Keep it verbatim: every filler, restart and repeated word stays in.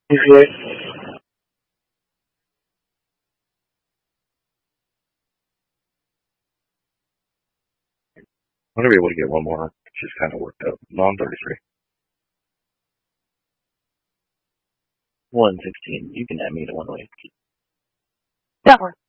I want to be able to get one more. She's kind of worked out. No, I'm thirty-three. one sixteen. You can add me to one way. That works.